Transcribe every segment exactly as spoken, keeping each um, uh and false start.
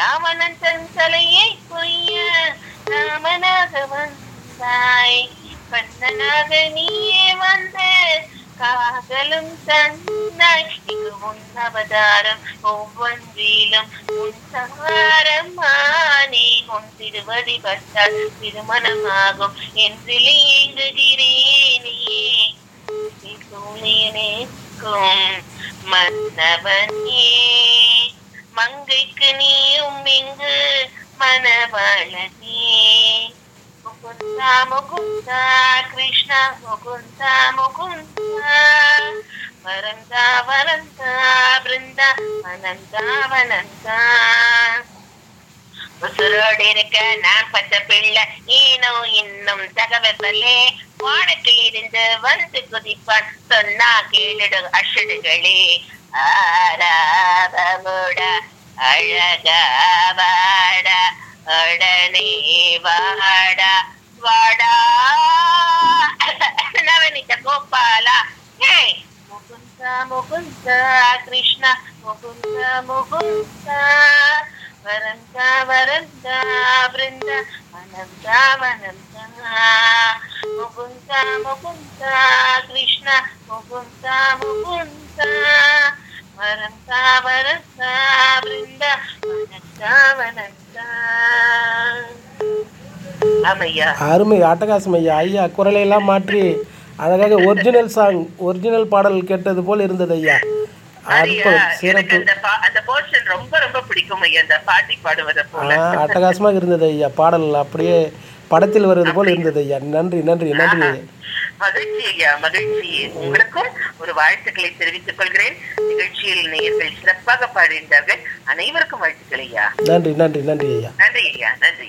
ராவணன் தன் தலையை கொய்ய ராமனாக வந்தாய். கண்ணனாக நீயே வந்து காதலும் தந்தாய். இங்கு உன் அவதாரம் ஒவ்வொன்றிலும் உன் சகாரமானே. உன் திருவடி பட்டால் திருமணமாகும் என்றிலே எங்குகிறேனே. சூரியனேக்கும் மன்னவனே மங்கைக்கு நீயும் இங்கு மனவளனே. முகுந்தா முகுந்தா கிருஷ்ணா முகுந்தா முகுந்தா வரந்தா வரந்தா பிருந்தா வனந்தா வனந்தா. உசுரோடு இருக்க நான் பச்சை பிள்ளை ஏனோ இன்னும் தகவலே. வானத்தில் இருந்து வந்து குதிப்பான் சொன்னா கேளிடு அஷடுகளே. ஆராவமுட அழகா வாடா உடனே வாடா வாடா நவனித கோபாலா. முகுந்தா முகுந்தா கிருஷ்ணா முகுந்தா முகுந்தா வரந்தா வரந்தா பிருந்தா வனந்தா வனந்தா. முகுந்தா முகுந்தா கிருஷ்ணா முகுந்தா முகுந்தா வரந்தா வரந்தா பிருந்தா வனந்தா வனந்தா. ஆமையா, அருமை, அட்டகாசம் ஐயா. ஐயா குரலையெல்லாம் மாற்றி அழகாக ஒரிஜினல் சாங், ஒரிஜினல் பாடல் கேட்டது போல் இருந்தது ஐயா. சிறப்பு. ரொம்ப ரொம்ப பிடிக்கும் ஐயா அந்த பாட்டி பாடுவதை போல. அட்டகாசமாக இருந்தது ஐயா. பாடல் அப்படியே படத்தில் வருவது போல் இருந்தது ஐயா. நன்றி நன்றி நன்றி. மகிழ்ச்சி ஐயா, மகிழ்ச்சி. உங்களுக்கும் ஒரு வாழ்த்துக்களை தெரிவித்துக் கொள்கிறேன். நிகழ்ச்சியில் நேயர்கள் சிறப்பாக பாடுகின்றார்கள். அனைவருக்கும் வாழ்த்துக்கள் ஐயா. நன்றி நன்றி நன்றி ஐயா. நன்றி ஐயா, நன்றி.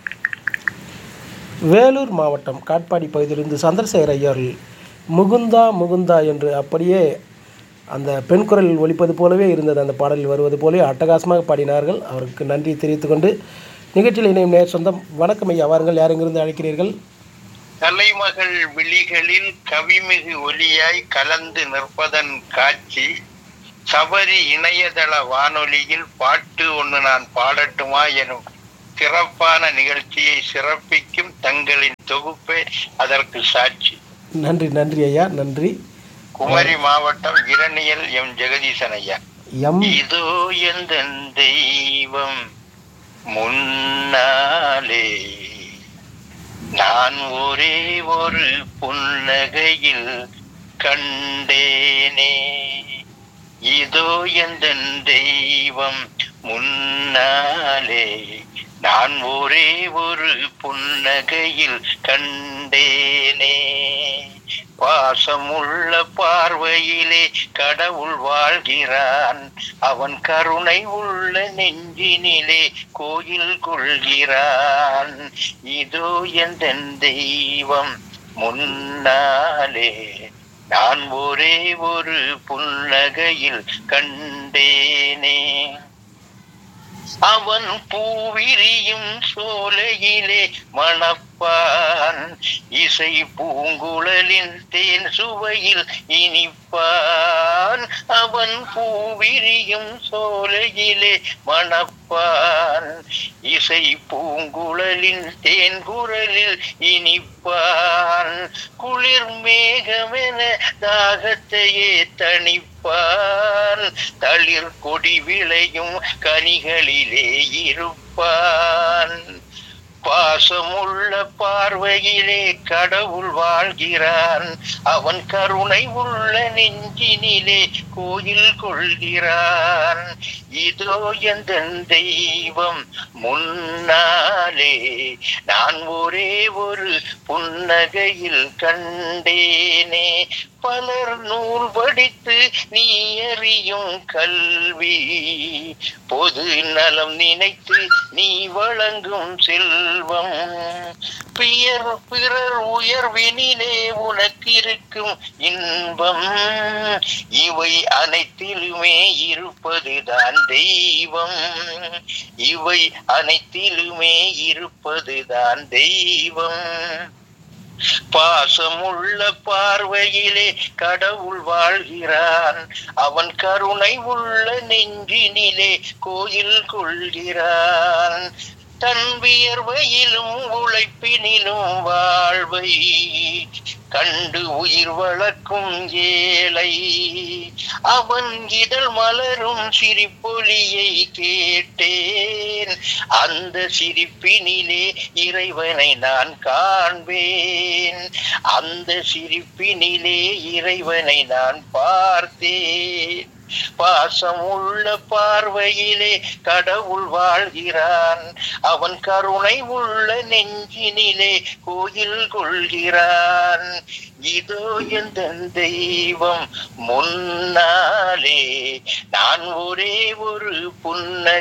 வேலூர் மாவட்டம் காட்பாடி பகுதியிலிருந்து சந்திரசேகர் ஐயர்கள் முகுந்தா முகுந்தா என்று அப்படியே அந்த பெண் குரல் ஒலிப்பது போலவே இருந்தது. அந்த பாடலில் வருவது போலவே அட்டகாசமாக பாடினார்கள். அவருக்கு நன்றி தெரிவித்துக்கொண்டு நிகழ்ச்சியில் இணையும் நேர் சொந்தம். வணக்கம் ஐயா, வாருங்கள். யார் எங்கிருந்து அழைக்கிறீர்கள்? தலைமகள் விழிகளில் கவிமிகு ஒலியாய் கலந்து நிற்பதன் காட்சி சபரி இணையதள வானொலியில் பாட்டு ஒன்று நான் பாடட்டுமா எனும் சிறப்பான நிகழ்ச்சியை சிறப்பிக்கும் தங்களின் தொகுப்பே அதற்கு சாட்சி. நன்றி நன்றி ஐயா, நன்றி. குமரி மாவட்டம் இரணியல் எம் ஜெகதீசன் ஐயா. இதோ எந்த தெய்வம் முன்னாலே நான் ஒரே ஒரு புன்னகையில் கண்டேனே. இதோ எந்த தெய்வம் முன்னாலே நான் ஒரே ஒரு புன்னகையில் கண்டேனே. பாசமுள்ள பார்வையிலே கடவுள் வாழ்கிறான். அவன் கருணை உள்ள நெஞ்சினிலே கோயில் கொள்கிறான். இதோ எந்த தெய்வம் முன்னாலே நான் ஒரே ஒரு புன்னகையில் கண்டேனே. அவன் பூவிரியும் சோலையிலே மணப்பான். இசை பூங்குழலின் தேன் சுவையில் இனிப்பான். அவன் பூவிரியும் சோலையிலே மணப்பான். இசை பூங்குழலின் தேன் குரலில் இனிப்பான். குளிர் மேகமென தாகத்தையே தணிப்பான். தளிர் கொடி விளையும் கனிகளிலே இருப்பான். பாசமுள்ள பார்வையிலே கடவுள் வாழ்கிறான். அவன் கருணை உள்ள நெஞ்சினிலே கோயில் கொள்கிறான். இதோ எந்த தெய்வம் முன்னாலே நான் ஒரே ஒரு புன்னகையில் கண்டேனே. பலர் நூல் படித்து நீ அறியும் கல்வி, பொது நலம் நினைத்து நீ வழங்கும் செல்வம், பிறர் பிறர் உயர்வினிலே உனக்கு இருக்கும் இன்பம், இவை அனைத்திலுமே இருப்பதுதான் தெய்வம். இவை அனைத்திலுமே இருப்பதுதான் தெய்வம். பாசமுள்ள பார்வையிலே கடவுள் வாழ்கிறான். அவன் கருணை உள்ள நெஞ்சினிலே கோயில் கொள்கிறான். தன் வியர்வையிலும் உழைப்பினிலும் வாழ்வை கண்டு உயிர் வளர்க்கும் ஏழை அவன் இதழ் மலரும் சிரிப்பொலியை கேட்டேன். அந்த சிரிப்பினிலே இறைவனை நான் காண்பேன். அந்த சிரிப்பினிலே இறைவனை நான் பார்த்தேன். பாசம் உள்ள பார்வையிலே கடவுள் வாழ்கிறான். அவன் கருணை உள்ள நெஞ்சினிலே கோயில் கொள்கிறான். இதோ எந்த தெய்வம் முன்னாலே நான் ஒரே ஒரு புன்ன